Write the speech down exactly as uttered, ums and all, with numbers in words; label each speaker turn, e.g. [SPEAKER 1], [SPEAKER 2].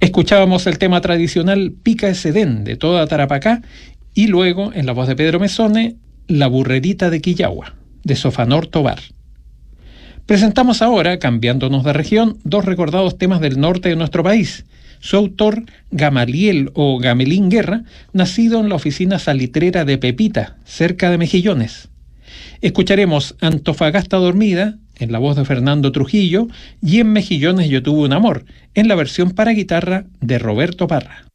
[SPEAKER 1] Escuchábamos el tema tradicional Pica ese den de toda Tarapacá y luego, en la voz de Pedro Mesone, La burrerita de Quillagua, de Sofanor Tobar. Presentamos ahora, cambiándonos de región, dos recordados temas del norte de nuestro país. Su autor, Gamaliel o Gamelín Guerra, nacido en la oficina salitrera de Pepita, cerca de Mejillones. Escucharemos Antofagasta Dormida, en la voz de Fernando Trujillo, y En Mejillones yo tuve un amor, en la versión para guitarra de Roberto Parra.